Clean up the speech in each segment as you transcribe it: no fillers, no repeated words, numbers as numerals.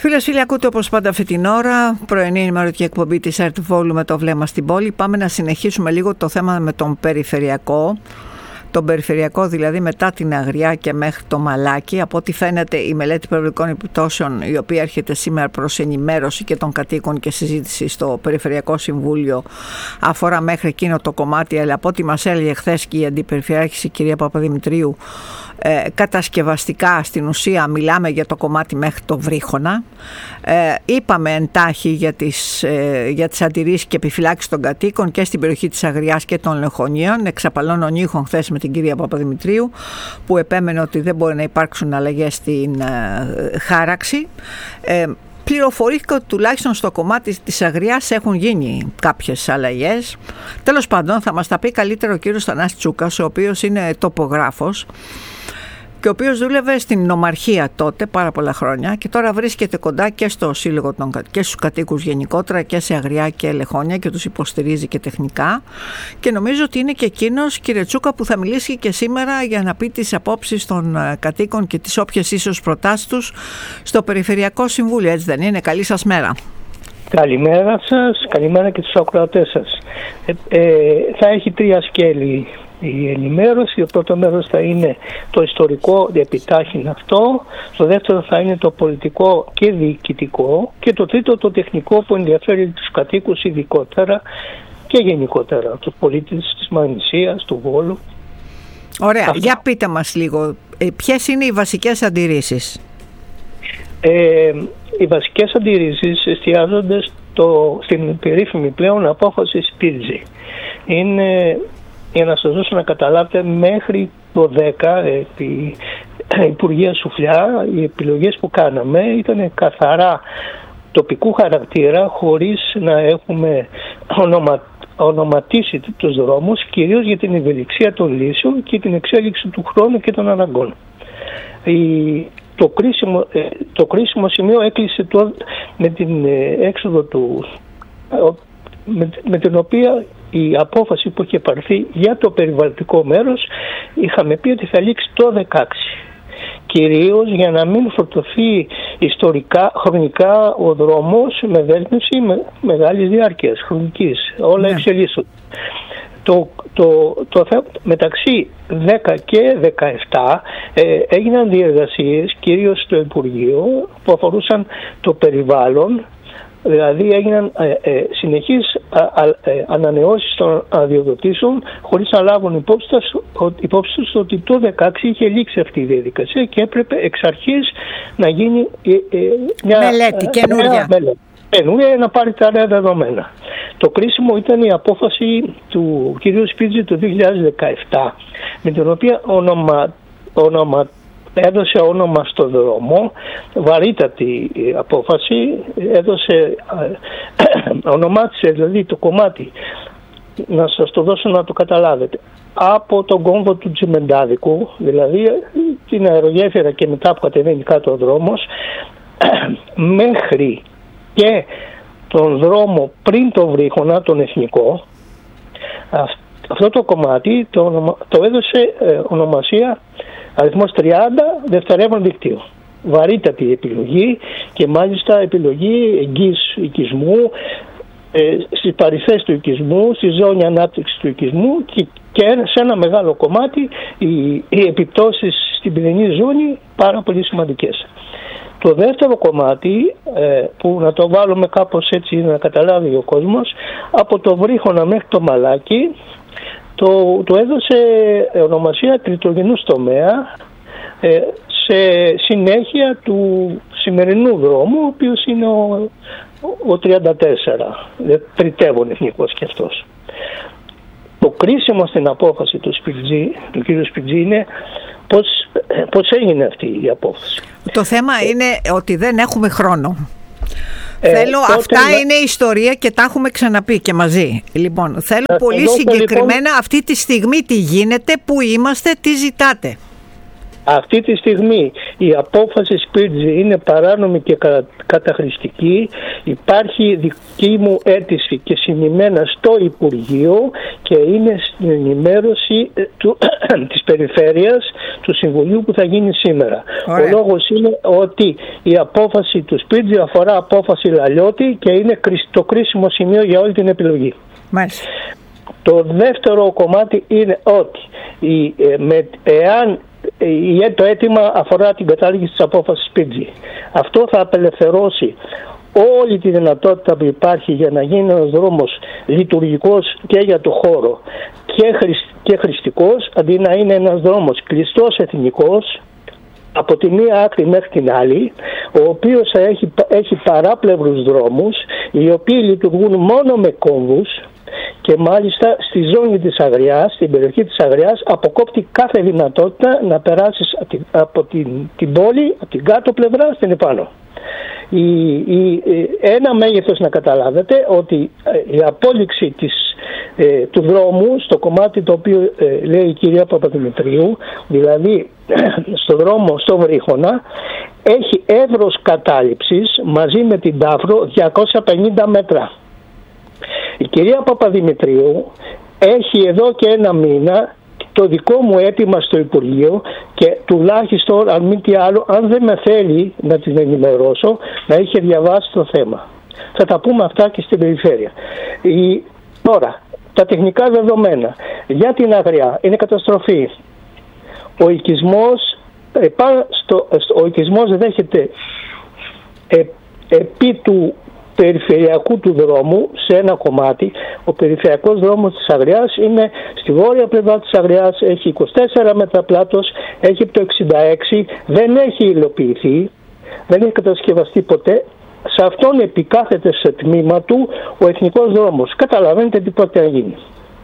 Φίλες, φίλοι, ακούτε όπως πάντα αυτή την ώρα πρωινή ενημερωτική εκπομπή της ΕΡΤ Βόλου με το βλέμμα στην πόλη. Πάμε να συνεχίσουμε λίγο το θέμα με τον περιφερειακό. Τον περιφερειακό δηλαδή μετά την Αγριά και μέχρι το Μαλάκι. Από ό,τι φαίνεται η μελέτη περιβαλλοντικών επιπτώσεων, η οποία έρχεται σήμερα προς ενημέρωση και των κατοίκων και συζήτηση στο Περιφερειακό Συμβούλιο, αφορά μέχρι εκείνο το κομμάτι. Αλλά από ό,τι μας έλεγε χθες και η Αντιπεριφερειάρχης η κυρία Παπαδημητρίου, κατασκευαστικά στην ουσία μιλάμε για το κομμάτι μέχρι το Βρύχωνα. Είπαμε εντάχει για τις αντιρρήσεις και επιφυλάξεις των κατοίκων και στην περιοχή της Αγριάς και των Λεχωνίων. Εξαπαλώνων ήχων χθες με την κυρία Παπαδημητρίου, που επέμενε ότι δεν μπορεί να υπάρξουν αλλαγές στην χάραξη. Πληροφορήθηκα ότι τουλάχιστον στο κομμάτι της Αγριάς έχουν γίνει κάποιες αλλαγές. Τέλος πάντων, θα μας τα πει καλύτερα ο κύριος Θανάσης Τσούκας, ο οποίος είναι τοπογράφος και ο οποίος δούλευε στην νομαρχία τότε πάρα πολλά χρόνια και τώρα βρίσκεται κοντά και στο σύλλογο και στους κατοίκους γενικότερα και σε Αγριά και Λεχώνια και τους υποστηρίζει και τεχνικά, και νομίζω ότι είναι και εκείνος, κύριε Τσούκα, που θα μιλήσει και σήμερα για να πει τις απόψεις των κατοίκων και τις όποιες ίσως προτάσεις τους στο Περιφερειακό Συμβούλιο, έτσι δεν είναι? Καλή σας μέρα. Καλημέρα σας, καλημέρα και τους ακροατές σας. Θα έχει τρία σκέλη η ενημέρωση. Το πρώτο μέρος θα είναι το ιστορικό, επιτάχυνε αυτό. Το δεύτερο θα είναι το πολιτικό και διοικητικό. Και το τρίτο το τεχνικό, που ενδιαφέρει τους κατοίκους ειδικότερα και γενικότερα, τους πολίτες της Μαγνησίας, του Βόλου. Ωραία, για πείτε μας λίγο, ποιες είναι οι βασικές αντιρρήσεις? Οι βασικές αντιρρήσεις εστιάζονται στην περίφημη πλέον απόφαση Σπίρτζη. Είναι, για να σας δώσω να καταλάβετε, μέχρι το 10 επί Υπουργεία Σουφλιά οι επιλογές που κάναμε ήταν καθαρά τοπικού χαρακτήρα, χωρίς να έχουμε ονοματίσει τους δρόμους, κυρίως για την ευελιξία των λύσεων και την εξέλιξη του χρόνου και των αναγκών. Το κρίσιμο σημείο έκλεισε με την έξοδο με την οποία η απόφαση που είχε πάρθει για το περιβαλλοντικό μέρος είχαμε πει ότι θα λήξει το 2016. Κυρίως για να μην φορτωθεί χρονικά ο δρόμος με δέσμευση μεγάλης διάρκειας χρονικής. Όλα εξελίσσονται. Μεταξύ 10 και 17 έγιναν διεργασίες, κυρίως στο Υπουργείο, που αφορούσαν το περιβάλλον. Δηλαδή έγιναν συνεχείς ανανεώσεις των αδειοδοτήσεων, χωρίς να λάβουν υπόψη τους ότι το 2016 είχε λήξει αυτή η διαδικασία και έπρεπε εξ αρχής να γίνει μια μελέτη καινούρια να πάρει τα νέα δεδομένα. Το κρίσιμο ήταν η απόφαση του κ. Σπίρτζη το 2017, με την οποία έδωσε όνομα στο δρόμο, βαρύτατη απόφαση, ονομάτισε δηλαδή το κομμάτι, να σας το δώσω να το καταλάβετε, από τον κόμβο του Τσιμεντάδικου, δηλαδή την αερογέφυρα και μετά που κατεβαίνει κάτω ο δρόμος, μέχρι και τον δρόμο πριν το Βρύχωνα, τον εθνικό. Αυτό το κομμάτι το έδωσε ονομασία αριθμός 30 δευτερεύον δικτύο. Βαρύτατη επιλογή, και μάλιστα επιλογή εγγύς οικισμού, στις παρυφές του οικισμού, στη ζώνη ανάπτυξης του οικισμού, και σε ένα μεγάλο κομμάτι οι επιπτώσεις στην πυρηνική ζώνη πάρα πολύ σημαντικές. Το δεύτερο κομμάτι, που να το βάλουμε κάπως έτσι να καταλάβει ο κόσμος, από το Βρύχωνα μέχρι το Μαλάκι, το έδωσε ονομασία τριτογενούς τομέα, σε συνέχεια του σημερινού δρόμου, ο οποίος είναι ο 34, τριτεύων εθνικός και αυτός. Το κρίσιμο στην απόφαση του κ. Σπιρτζή είναι πώς έγινε αυτή η απόφαση. Το θέμα είναι ότι δεν έχουμε χρόνο. Αυτά είναι ιστορία και τα έχουμε ξαναπεί και μαζί. Λοιπόν, θέλω πολύ συγκεκριμένα αυτή τη στιγμή τι γίνεται, πού είμαστε, τι ζητάτε. Αυτή τη στιγμή η απόφαση Σπίρτζη είναι παράνομη και καταχρηστική. Υπάρχει δική μου αίτηση και συνημένα στο Υπουργείο και είναι στην ενημέρωση της Περιφέρειας του Συμβουλίου που θα γίνει σήμερα. Ωραία. Ο λόγος είναι ότι η απόφαση του Σπίρτζη αφορά απόφαση Λαλιώτη και είναι το κρίσιμο σημείο για όλη την επιλογή. Μάλιστα. Το δεύτερο κομμάτι είναι ότι εάν το αίτημα αφορά την κατάργηση της απόφασης Σπίρτζη, αυτό θα απελευθερώσει όλη τη δυνατότητα που υπάρχει για να γίνει ένας δρόμος λειτουργικός και για το χώρο και χρηστικός, αντί να είναι ένας δρόμος κλειστός εθνικός από τη μία άκρη μέχρι την άλλη, ο οποίος θα έχει παράπλευρους δρόμους οι οποίοι λειτουργούν μόνο με κόμβους και μάλιστα στη ζώνη της Αγριάς, στην περιοχή της Αγριάς, αποκόπτει κάθε δυνατότητα να περάσεις από την πόλη, από την κάτω πλευρά στην επάνω. Ένα μέγεθος να καταλάβετε ότι η απόλυξη του δρόμου στο κομμάτι το οποίο λέει η κυρία Παπαδημητρίου, δηλαδή στο δρόμο στο Βρύχωνα, έχει εύρος κατάληψης μαζί με την Ταύρο 250 μέτρα. Η κυρία Παπαδημητρίου έχει εδώ και ένα μήνα το δικό μου αίτημα στο Υπουργείο και τουλάχιστον, αν μη τι άλλο, αν δεν με θέλει να την ενημερώσω, να είχε διαβάσει το θέμα. Θα τα πούμε αυτά και στην περιφέρεια. Τώρα, τα τεχνικά δεδομένα για την Αγριά είναι καταστροφή. Ο οικισμός δέχεται επί του περιφερειακού του δρόμου σε ένα κομμάτι. Ο περιφερειακός δρόμος της Αγριάς είναι στη βόρεια πλευρά της Αγριάς, έχει 24 μέτρα πλάτος, έχει το 66, δεν έχει υλοποιηθεί, δεν έχει κατασκευαστεί ποτέ. Σε αυτόν επικάθεται σε τμήμα του ο εθνικός δρόμος. Καταλαβαίνετε τι πρόκειται να γίνει.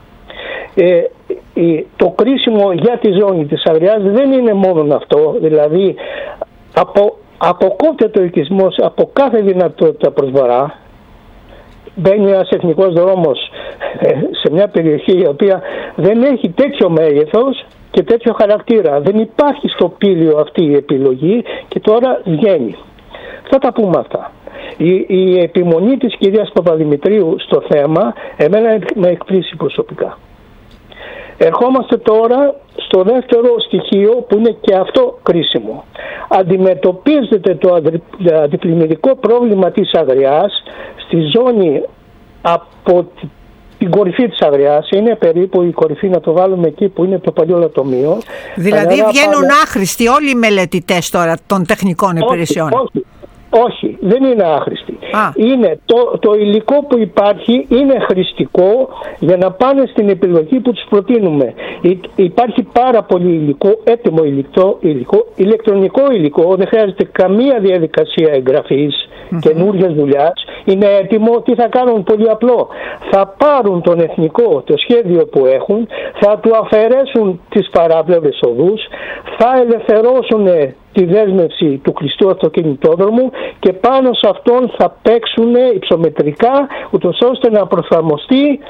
Το κρίσιμο για τη ζώνη της Αγριάς δεν είναι μόνο αυτό, δηλαδή αποκόπτεται ο οικισμός από κάθε δυνατότητα προς βορρά. Μπαίνει ένας εθνικός δρόμος σε μια περιοχή η οποία δεν έχει τέτοιο μέγεθος και τέτοιο χαρακτήρα. Δεν υπάρχει στο πήλιο αυτή η επιλογή και τώρα βγαίνει. Θα τα πούμε αυτά. Η επιμονή της κυρίας Παπαδημητρίου στο θέμα εμένα με εκπλήσει προσωπικά. Ερχόμαστε τώρα στο δεύτερο στοιχείο που είναι και αυτό κρίσιμο. Αντιμετωπίζεται το αντιπλημμυρικό πρόβλημα της Αγριάς στη ζώνη από την κορυφή της Αγριάς. Είναι περίπου η κορυφή, να το βάλουμε εκεί που είναι το παλιό λατομείο. Δηλαδή βγαίνουν άχρηστοι όλοι οι μελετητές τώρα των τεχνικών υπηρεσιών. Όχι, δεν είναι άχρηστη. Είναι το υλικό που υπάρχει είναι χρηστικό για να πάνε στην επιλογή που τους προτείνουμε. Υπάρχει πάρα πολύ υλικό, έτοιμο υλικό, ηλεκτρονικό υλικό, δεν χρειάζεται καμία διαδικασία εγγραφής, καινούργιας δουλειάς. Είναι έτοιμο. Τι θα κάνουν? Πολύ απλό. Θα πάρουν τον εθνικό, το σχέδιο που έχουν, θα του αφαιρέσουν τις παράπλευρες οδούς, θα ελευθερώσουν τη δέσμευση του κλειστού αυτοκινητόδρομου και πάνω σε αυτόν θα παίξουν υψομετρικά, ούτως ώστε να προσαρμοστεί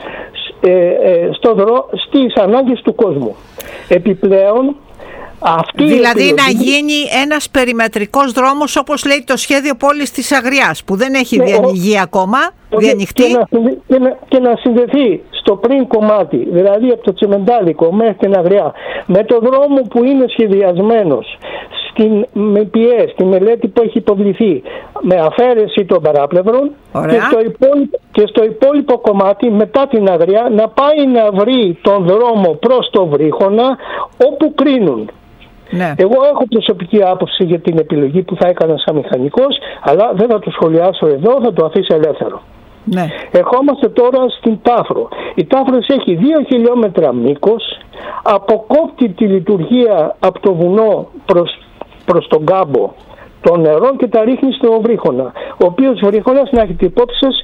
στις ανάγκες του κόσμου. Επιπλέον, δηλαδή να γίνει ένας περιμετρικός δρόμος όπως λέει το σχέδιο πόλης της Αγριάς που δεν έχει διανοιγεί ακόμα, διανοιχτεί. Και να συνδεθεί στο πριν κομμάτι, δηλαδή από το Τσιμεντάλικο μέχρι την Αγριά, με το δρόμο που είναι σχεδιασμένος με ΠΙΕ, στη μελέτη που έχει υποβληθεί, με αφαίρεση των παράπλευρων και στο υπόλοιπο κομμάτι μετά την Αγριά να πάει να βρει τον δρόμο προς το Βρύχωνα όπου κρίνουν. Ναι. Εγώ έχω προσωπική άποψη για την επιλογή που θα έκανα σαν μηχανικός, αλλά δεν θα το σχολιάσω εδώ, θα το αφήσω ελεύθερο. Ναι. Ερχόμαστε τώρα στην Τάφρο. Η Τάφρος έχει 2 χιλιόμετρα μήκος, αποκόπτει τη λειτουργία από το βουνό προς τον κάμπο των νερών και τα ρίχνει στο Βρύχωνα, ο οποίος Βρύχωνας, να έχετε υπόψη σας,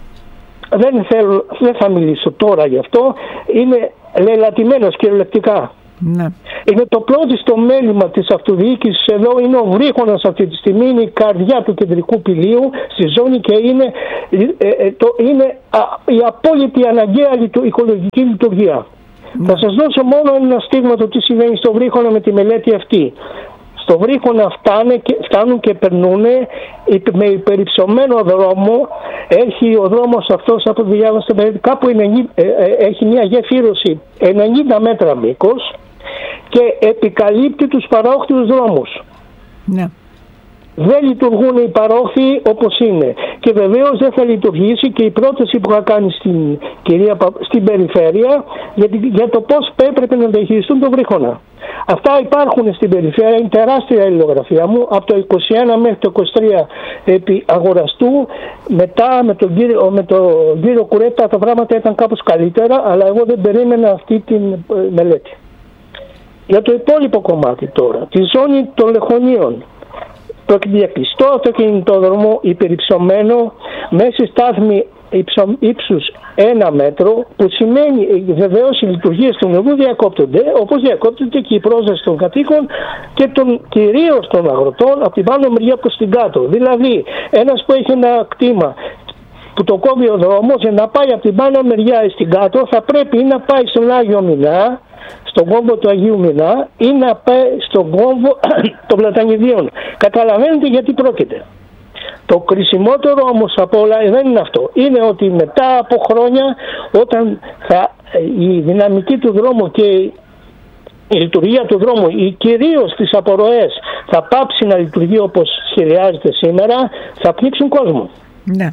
δεν θα μιλήσω τώρα γι' αυτό, είναι λελατημένος κυριολεκτικά. Ναι. Είναι το πρώτο στο μέλημα της αυτοδιοίκησης εδώ, είναι ο Βρύχωνας αυτή τη στιγμή, είναι η καρδιά του κεντρικού πηλίου στη ζώνη και είναι η απόλυτη αναγκαία οικολογική λειτουργία. Θα σας δώσω μόνο ένα στίγμα του τι συμβαίνει στο Βρύχονα με τη μελέτη αυτή. Στο Βρύχονα φτάνουν και περνούν με υπερυψωμένο δρόμο. Έχει ο δρόμος αυτός, από το διάβασα, κάπου έχει μια γεφύρωση 90 μέτρα μήκος και επικαλύπτει τους παρόχθιους δρόμους. Ναι. Δεν λειτουργούν οι παρόχθιοι όπως είναι. Και βεβαίως δεν θα λειτουργήσει και η πρόταση που θα κάνει στην περιφέρεια για το πώς έπρεπε να διαχειριστούν το Βρύχονα. Αυτά υπάρχουν στην περιφέρεια, είναι τεράστια η αλληλογραφία μου. Από το 21 μέχρι το 23 επί Αγοραστού, μετά με τον κύριο Κουρέτα τα πράγματα ήταν κάπως καλύτερα, αλλά εγώ δεν περίμενα αυτή τη μελέτη. Για το υπόλοιπο κομμάτι τώρα, τη ζώνη των Λεχωνίων, πρόκειται για κλειστό αυτοκινητόδρομο υπερυψωμένο, μέση στάθμη ύψους 1 μέτρο, που σημαίνει βεβαίως οι λειτουργίες του νερού διακόπτονται, όπως διακόπτονται και η πρόσβαση των κατοίκων και κυρίως των αγροτών από την πάνω μεριά προς την κάτω. Δηλαδή, ένας που έχει ένα κτήμα που το κόβει ο δρόμος, για να πάει από την πάνω μεριά στην κάτω, θα πρέπει ή να πάει στον Άγιο Μινά, στον κόμβο του Αγίου Μινά, ή να πάει στον κόμβο των Πλατανιδίων. Καταλαβαίνετε γιατί πρόκειται. Το κρισιμότερο όμως από όλα δεν είναι αυτό. Είναι ότι μετά από χρόνια, όταν η δυναμική του δρόμου και η λειτουργία του δρόμου, κυρίως τις απορροές, θα πάψει να λειτουργεί όπως σχεδιάζεται σήμερα, θα πνίξουν κόσμο. Ναι.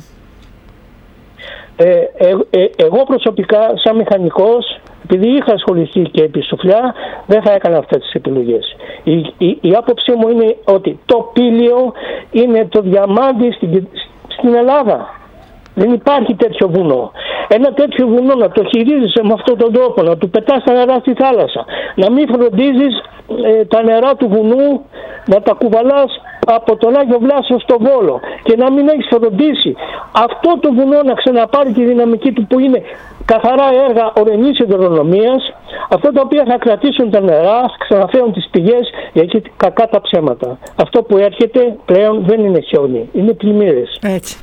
Εγώ προσωπικά σαν μηχανικός, επειδή είχα ασχοληθεί και επί σουφλιά, δεν θα έκανα αυτές τις επιλογές. Η άποψή μου είναι ότι το Πήλιο είναι το διαμάντι στην Ελλάδα. Δεν υπάρχει τέτοιο βουνό. Ένα τέτοιο βουνό να το χειρίζεσαι με αυτόν τον τρόπο, να του πετάς τα νερά στη θάλασσα, να μην φροντίζεις τα νερά του βουνού, να τα κουβαλάς από τον Άγιο Βλάσιο στο Βόλο και να μην έχεις φροντίσει αυτό το βουνό να ξαναπάρει τη δυναμική του, που είναι καθαρά έργα ορεινής υδρονομίας, αυτά τα οποία θα κρατήσουν τα νερά, θα ξαναφέρουν τις πηγές, γιατί κακά τα ψέματα. Αυτό που έρχεται πλέον δεν είναι χιόνι, είναι πλημμύρες. Έτσι.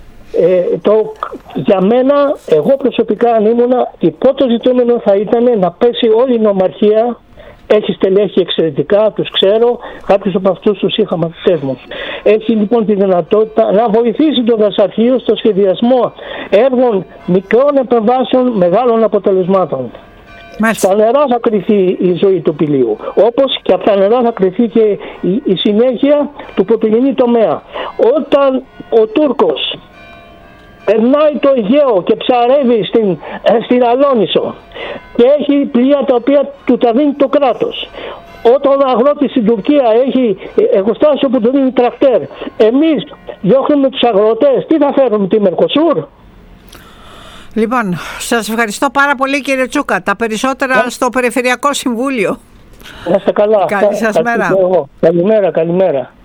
Για μένα, εγώ προσωπικά αν ήμουνα, το πρώτο ζητούμενο θα ήταν να πέσει όλη η νομαρχία. Έχει στελέχη εξαιρετικά, τους ξέρω, κάποιους από αυτούς τους είχα μαθητές μου. Έχει λοιπόν τη δυνατότητα να βοηθήσει το δασαρχείο στο σχεδιασμό έργων μικρών επεμβάσεων μεγάλων αποτελεσμάτων. Μάλιστα. Στα νερά θα κρυθεί η ζωή του Πηλίου, όπως και από τα νερά θα κρυθεί και η συνέχεια του πρωτογενή τομέα. Όταν ο Τούρκος περνάει το Αιγαίο και ψαρεύει στην Αλόνισο και έχει πλοία τα οποία του τα δίνει το κράτος, όταν ο αγρότης στην Τουρκία έχει εργοστάσιο που του δίνει τρακτέρ, εμείς διώχνουμε τους αγροτές, τι θα φέρουμε, τη Μερκοσούρ? Λοιπόν, σας ευχαριστώ πάρα πολύ κύριε Τσούκα. Τα περισσότερα στο Περιφερειακό Συμβούλιο. Να είστε καλά. Καλή σας μέρα. Καλημέρα.